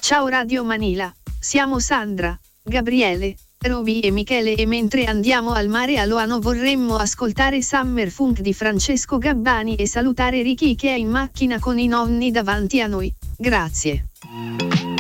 Ciao Radio Manila, siamo Sandra, Gabriele, Roby e Michele e mentre andiamo al mare a Loano vorremmo ascoltare Summer Funk di Francesco Gabbani e salutare Ricky che è in macchina con i nonni davanti a noi. Grazie.